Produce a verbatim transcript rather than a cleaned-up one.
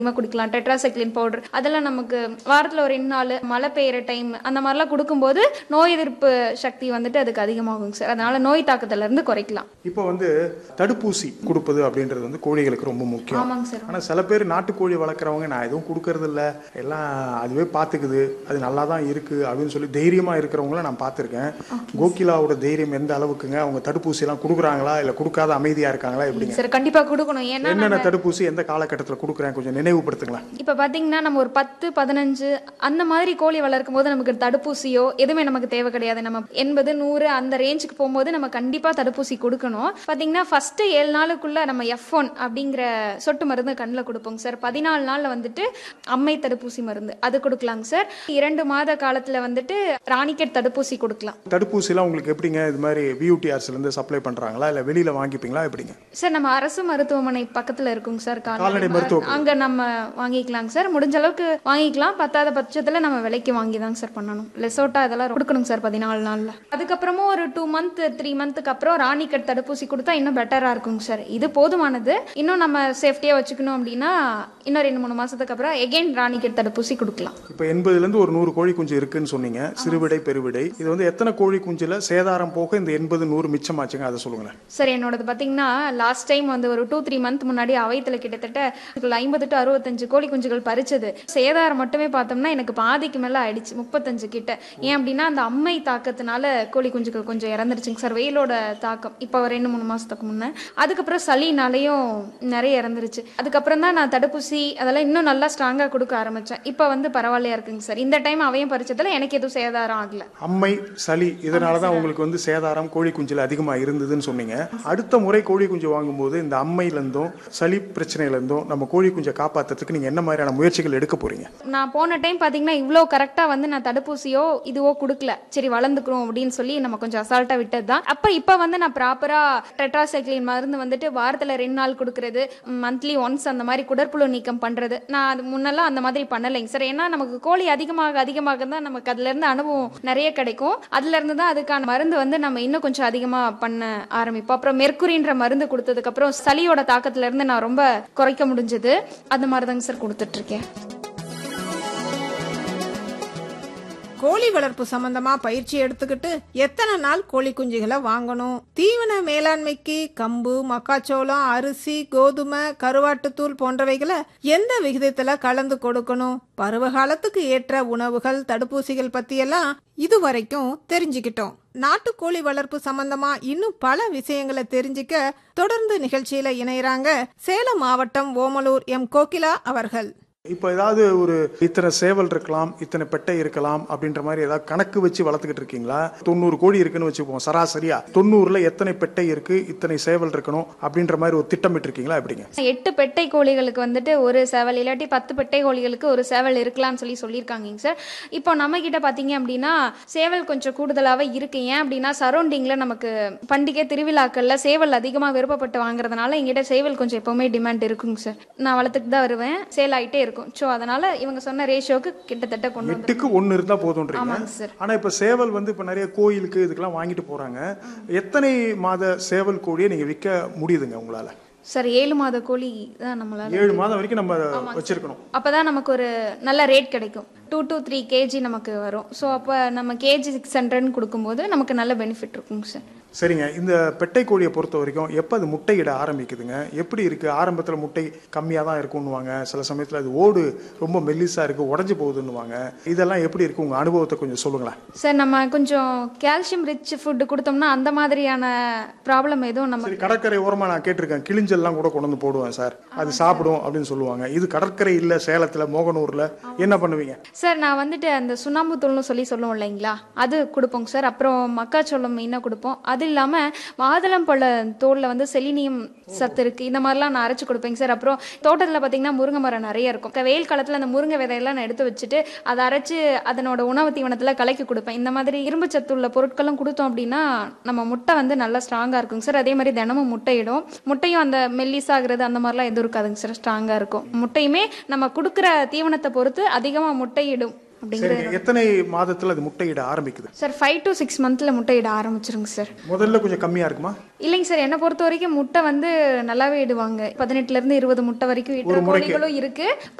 குடிக்கலாம். Tetracycline powder அதெல்லாம் நமக்கு வாரத்தில் ஒரு ரெண்டு நாள் மழை பெய்யுற டைம் அந்த மாதிரிலாம் கொடுக்கும்போது நோய் எதிர்ப்பு சக்தி வந்துட்டு அதுக்கு அதிகமாகும் சார். அதனால நோய் தாக்கத்துல இருந்து குறைக்கலாம். இப்போ வந்து தடுப்பூசி கொடுப்பது அப்படின்றது வந்து கோழிகளுக்கு ரொம்ப முக்கியம். ஆமாங்க சார். ஆனால் சில பேர் நாட்டுக்கோழி வளர்க்குறவங்க நான் எதுவும் கொடுக்கறது இல்லை, எல்லாம் அதுவே பார்த்துக்குது, அது நல்லா தான் இருக்கு அப்படின்னு சொல்லி தைரியமா இருக்கிறவங்கள நான் பார்த்துருக்கேன். கோகிலாவோட தைரியம் எந்த அளவுக்குங்க? அவங்க தடுப்பூசி எல்லாம் கொடுக்குறாங்களா இல்லை கொடுக்காத அமைதியா இருக்காங்களா எப்படிங்க சார்? கண்டிப்பா கொடுக்கணும். ஏன்னா என்னென்ன தடுப்பூசி எந்த காலகட்டத்தில் கொடுக்குறேன் கொஞ்சம் நினைவுபடுத்துங்களேன். இப்போ பார்த்தீங்கன்னா நம்ம ஒரு பத்து பதினஞ்சு அந்த மாதிரி கோழி வளர்க்கும் போது நமக்கு தடுப்பூசியோ எதுவுமே நமக்கு தேவை கிடையாது. நம்ம எண்பது நூறு அந்த ரேஞ்சுக்கு போகும்போது நம்ம கண்டிப்பாக தடுப்பூசி கொடுக்கணும். பார்த்தீங்கன்னா ஃபர்ஸ்ட் ஏழு நாளுக்குள்ள நம்ம எஃப் ஒன் அப்படிங்கிற சொட்டு மருந்து கண்ணில் கொடுப்போங்க சார். பதினாலு நாளில் வந்துட்டு அம்மை தடுப்பூசி மருந்து அது கொடுக்கலாங்க சார். இரண்டு மாத காலத்தில் வந்துட்டு ராணிக்கெட் தடுப்பூசி கொடுக்கலாம். தடுப்பூசிலாம் உங்களுக்கு எப்படிங்க? இது மாதிரி வியூடிஆர்ஸ்லேருந்து சப்ளை பண்ணுறாங்களா இல்லை வெளியில் வாங்கிப்பீங்களா எப்படிங்க? சார் நம்ம அரசு மருத்துவமனை பக்கத்தில் இருக்குங்க சார். கால்நடை மருத்துவம் அங்கே நம்ம வாங்கிக்கலாங்க சார். முடிஞ்ச அளவுக்கு வாங்கிக்கலாம். பத்தாத பட்சத்தில் நம்ம விலைக்கு வாங்கி தாங்க சார் பண்ணணும். லெசோட்டா இதெல்லாம் கொடுக்கணுங்க சார் பதினாலு நாளில். அதுக்கப்புறமும் ஒரு டூ மந்த் த்ரீ மந்த்துக்கு அப்புறம் ராணிக்கட் தடுப்பூசி கொடுத்தா இன்னும் பெட்டராக இருக்குங்க சார். இது போதுமானது. இன்னும் நம்ம சேஃப்டியாக வச்சுக்கணும் அப்படின்னா இன்னும் ரெண்டு மூணு மாதத்துக்கு அப்புறம் எகெயின் ராணிக்கட் தடுப்பூசி கொடுக்கலாம். இப்போ எண்பதுலேருந்து ஒரு நூறு கோழி குஞ்சு இருக்குன்னு சொன்னீங்க, சிறுவிடை பெருவிடை. இது வந்து எத்தனை கோழி குஞ்சில் சேதாரம் போக இந்த எண்பது நூறு மிச்சமாச்சுங்க அதை சொல்லுங்களேன். சார் என்னோடது பார்த்தீங்கன்னா லாஸ்ட் டைம் வந்து ஒரு டூ த்ரீ மந்த் முன்னாடி அவையத்தில் கிட்டத்தட்ட ஐம்பது டு அறுபத்தஞ்சு கோழி குஞ்சுகள் பறிச்சது. சேதாரம் மட்டுமே பார்த்தோம்னா எனக்கு பாதிக்கு மேலே ஆயிடுச்சு, முப்பத்தஞ்சு கிட்ட. ஏன் அப்படின்னா அந்த அம்மை தாக்கத்தினால கோழி குஞ்சுகள் கொஞ்சம் இறந்துருச்சுங்க சார். வெயிலோட தாக்கம் இப்போ ரெண்டு மூணு மாசத்துக்கு முன்னே. அதுக்கப்புறம் சளினாலையும் நிறைய இறந்துருச்சு. அதுக்கப்புறம் தான் நான் தடுப்பூசி அதெல்லாம் இன்னும் நல்லா ஸ்ட்ராங்காக கொடுக்க ஆரம்பிச்சேன். இப்போ வந்து பரவாயில்லையா இருக்குங்க சார். இந்த டைம் அவையும் பறிச்சதுல எனக்கு எதுவும் சேதாரம் ஆகல. அம்மை சளி இதனால தான் உங்களுக்கு வந்து சேதாரம் கோழி குஞ்சில் அதிகமாக இருந்ததுன்னு சொன்னீங்க. அடுத்த முறை கோழி குஞ்சு வாங்கும்போது இந்த அம்மையிலேருந்தும் சளி பிரச்சனையிலேருந்தும் நம்ம கோழி குஞ்சை காப்பாற்றுறதுக்கு நீங்கள் என்ன மாதிரியான முயற்சிகள் எடுக்க போறீங்க? நான் போன டைம் பார்த்தீங்கன்னா இவ்வளோ கரெக்டாக வந்து நான் தடுப்பூசியோ இதுவோ கொடுக்கல. சரி வளர்ந்துக்கிறோம் அப்படின்னு சொல்லி நம்ம கொஞ்சம் அசால்ட்டாக விட்டது தான். அப்போ இப்போ வந்து நான் ப்ராப்பராக டெட்ராசைக்ளின் மருந்து வந்துட்டு வாரத்தில் ரெண்டு நாள் கொடுக்கறது, மந்த்லி ஒன்ஸ் அந்த மாதிரி குடற்புழு நீக்கம் பண்ணுறது. நான் அது முன்னெல்லாம் அந்த மாதிரி பண்ணலைங்க சார். ஏன்னா நமக்கு கோழி அதிகமாக அதிகமாக தான் நமக்கு அதுலேருந்து அனுபவம் நிறைய கிடைக்கும். அதுலேருந்து தான் அதுக்கான மருந்து வந்து நம்ம இன்னும் கொஞ்சம் அதிகமாக பண்ண ஆரம்பிப்போம். அப்புறம் மெர்க்குரின்ற மருந்து கொடுத்ததுக்கப்புறம் சளியோட தாக்கத்துலேருந்து நான் ரொம்ப குறைக்க முடிஞ்சது. அந்த மாதிரி தாங்க சார் கொடுத்துட்ருக்கேன். கோழி வளர்ப்பு சம்பந்தமா பயிற்சி எடுத்துக்கிட்டு எத்தனை நாள் கோழி குஞ்சுகளை வாங்கணும், தீவன மேலாண்மைக்கு கம்பு, மக்காச்சோளம், அரிசி, கோதுமை, கருவாட்டுத்தூள் போன்றவைகளை எந்த விகிதத்துல கலந்து கொடுக்கணும், பருவ காலத்துக்கு ஏற்ற உணவுகள், தடுப்பூசிகள் பத்தி எல்லாம் இதுவரைக்கும் தெரிஞ்சுக்கிட்டோம். நாட்டுக்கோழி வளர்ப்பு சம்பந்தமா இன்னும் பல விஷயங்களை தெரிஞ்சுக்க தொடர்ந்து நிகழ்ச்சியில இணையறாங்க சேலம் மாவட்டம் ஓமலூர் எம் கோகிலா அவர்கள். இப்போ ஏதாவது ஒரு இத்தனை சேவல் இருக்கலாம், இத்தனை பெட்டை இருக்கலாம் அப்படின்ற மாதிரி ஏதாவது கணக்கு வச்சு வளர்த்துக்கிட்டு இருக்கீங்களா? தொண்ணூறு கோழி இருக்குன்னு வச்சுப்போம், சராசரியா தொண்ணூறுல எத்தனை பெட்டை இருக்கு, இத்தனை சேவல் இருக்கணும் அப்படின்ற மாதிரி ஒரு திட்டமிட்டு இருக்கீங்களா எப்படிங்க? எட்டு பெட்டை கோழிகளுக்கு வந்துட்டு ஒரு சேவல் இல்லாட்டி பத்து பெட்டை கோழிகளுக்கு ஒரு சேவல் இருக்கலாம்னு சொல்லி சொல்லியிருக்காங்க சார். இப்போ நம்ம கிட்ட பாத்தீங்க அப்படின்னா சேவல் கொஞ்சம் கூடுதலாவே இருக்கு. ஏன் அப்படின்னா சரௌண்டிங்ல நமக்கு பண்டிகை திருவிழாக்கள்ல சேவல் அதிகமா விருப்பப்பட்டு வாங்குறதுனால எங்கிட்ட சேவல் கொஞ்சம் எப்பவுமே டிமாண்ட் இருக்குங்க சார். நான் வளர்த்துட்டு தான் வருவேன், சேல் ஆயிட்டே இருக்கும். சோ அதனால இவங்க சொன்ன ரேஷியோக்கு கிட்டத்தட்ட கொண்டு வந்து எட்டுக்கு ஒன்னு இருந்தா போதும்ன்றீங்க. ஆனா இப்ப சேவல் வந்து இப்ப நிறைய கோயிலுக்கு இதுக்கெல்லாம் வாங்கிட்டு போறாங்க. எத்தனை மாத சேவல் கோழியை நீங்க விற்க முடியுதுங்க உங்களால? சார் ஏழு மாத கோழி தான் நம்மளால ஏழு மாதம் வரைக்கும் நம்ம வச்சிருக்கணும். அப்பதான் நமக்கு ஒரு நல்ல ரேட் கிடைக்கும். டூ டு த்ரீ கேஜி நமக்கு வரும். ஸோ அப்போ நம்ம கேஜி சிக்ஸ் ஹண்ட்ரட்னு கொடுக்கும்போது நமக்கு நல்ல பெனிஃபிட் இருக்குங்க சார். சரிங்க. இந்த பெட்டை கோழியை பொறுத்த வரைக்கும் எப்போ அது முட்டையிட ஆரம்பிக்குதுங்க? எப்படி இருக்கு? ஆரம்பத்தில் முட்டை கம்மியாக தான் இருக்குன்னுவாங்க, சில சமயத்தில் அது ஓடு ரொம்ப மெல்லிஸாக இருக்கு, உடஞ்சி போகுதுன்னுவாங்க. இதெல்லாம் எப்படி இருக்கு? உங்க அனுபவத்தை கொஞ்சம் சொல்லுங்களேன் சார். நம்ம கொஞ்சம் கால்சியம் ரிச் ஃபுட்டு கொடுத்தோம்னா அந்த மாதிரியான ப்ராப்ளம் எதுவும் நம்ம கடற்கரை ஓரமாக நான் கேட்டிருக்கேன், கிளிஞ்சல்லாம் கூட கொண்டு வந்து போடுவேன் சார், அது சாப்பிடும் அப்படின்னு சொல்லுவாங்க. இது கடற்கரை இல்லை, சேலத்தில் மோகனூரில் என்ன பண்ணுவீங்க சார்? நான் வந்துட்டு அந்த சுண்ணாம்பு தூள்னு சொல்லி சொல்லுவோம் இல்லைங்களா, அது கொடுப்போங்க சார். அப்புறம் மக்காச்சோளம் மெயினாக கொடுப்போம். அது இல்லாமல் மாதுளம்பழ தோலில் வந்து செலினியம் சத்து இருக்குது, இந்த மாதிரிலாம் நான் அரைச்சி கொடுப்பேங்க சார். அப்புறம் தோட்டத்தில் பார்த்தீங்கன்னா முருங்கை மரம் நிறைய இருக்கும். வெயில் காலத்தில் அந்த முருங்கை விதையெல்லாம் நான் எடுத்து வச்சுட்டு அதை அரைச்சி அதனோட உணவு தீவனத்தில் கலக்கி கொடுப்பேன். இந்த மாதிரி இரும்பு சத்து உள்ள பொருட்களும் கொடுத்தோம் அப்படின்னா நம்ம முட்டை வந்து நல்லா ஸ்ட்ராங்காக இருக்குங்க சார். அதே மாதிரி தினமும் முட்டையிடும். முட்டையும் அந்த மெல்லிசாகிறது அந்த மாதிரிலாம் எதுவும் இருக்காதுங்க சார், ஸ்ட்ராங்காக இருக்கும். முட்டையுமே நம்ம கொடுக்குற தீவனத்தை பொறுத்து அதிகமாக முட்டையிடும். அப்படிங்கிற சரிங்க. எத்தனை மாதத்துல அது முட்டையிட ஆரம்பிக்குது? சார் ஃபைவ் டு சிக்ஸ் மந்த்ல முட்டையிட ஆரம்பிச்சிருங்க சார். முதல்ல கொஞ்சம் கம்மியா இருக்குமா? இல்லைங்க சார், என்னை பொறுத்த வரைக்கும் முட்டை வந்து நல்லாவே இடுவாங்க. பதினெட்டுல இருந்து இருபது முட்டை வரைக்கும் இடுற கோழிகளும் இருக்கு.